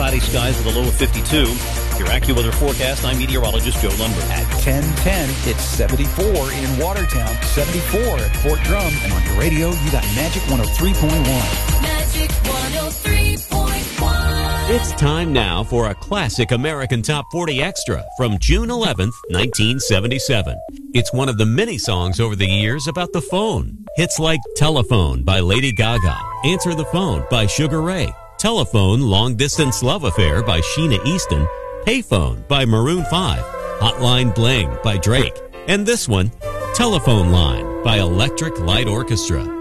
cloudy skies with a low of 52. Your AccuWeather forecast, I'm meteorologist Joe Lundberg. At 10:10, it's 74 in Watertown, 74 at Fort Drum. And on your radio, you got Magic 103.1. Magic 103.1. It's time now for a classic American Top 40 Extra from June 11th, 1977. It's one of the many songs over the years about the phone. Hits like Telephone by Lady Gaga, Answer the Phone by Sugar Ray, Telephone Long Distance Love Affair by Sheena Easton, Payphone by Maroon 5, Hotline Bling by Drake, and this one, Telephone Line by Electric Light Orchestra.